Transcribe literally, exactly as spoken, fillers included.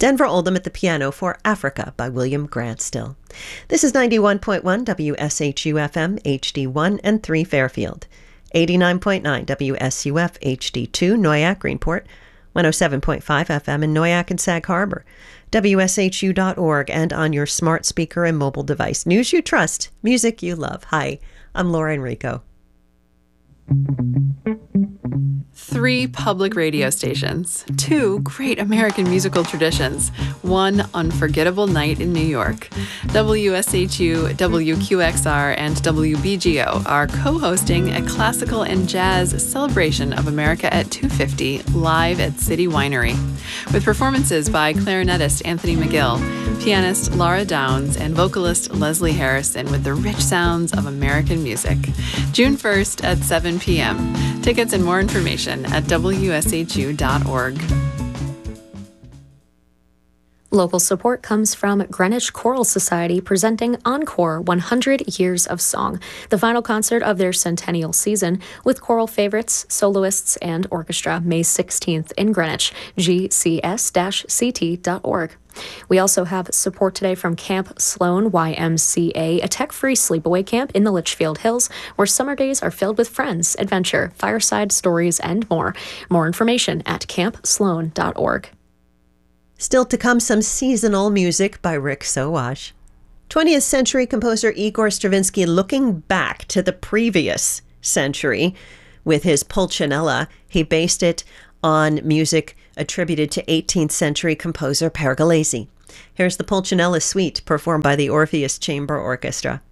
Denver Oldham at the piano for Africa by William Grant Still. This is ninety-one point one W S H U F M H D one and three Fairfield, eighty-nine point nine W S U F H D two Noyac Greenport, one oh seven point five F M in Noyac and Sag Harbor, W S H U dot org, and on your smart speaker and mobile device. News you trust, music you love. Hi, I'm Laura Enrico. Three public radio stations, two great American musical traditions, one unforgettable night in New York. W S H U, W Q X R, and W B G O are co-hosting a classical and jazz celebration of America at two fifty live at City Winery, with performances by clarinetist Anthony McGill, pianist Laura Downs, and vocalist Leslie Harrison with the rich sounds of American music. June first at seven p.m. Tickets and more information at W S H U dot org. Local support comes from Greenwich Choral Society presenting Encore one hundred Years of Song, the final concert of their centennial season with choral favorites, soloists, and orchestra, May sixteenth in Greenwich, G C S C T dot org. We also have support today from Camp Sloan Y M C A, a tech-free sleepaway camp in the Litchfield Hills, where summer days are filled with friends, adventure, fireside stories, and more. More information at camp sloan dot org. Still to come, some seasonal music by Rick Sowash. twentieth century composer Igor Stravinsky looking back to the previous century with his Pulcinella. He based it on music attributed to eighteenth century composer Pergolesi. Here's the Pulcinella Suite performed by the Orpheus Chamber Orchestra.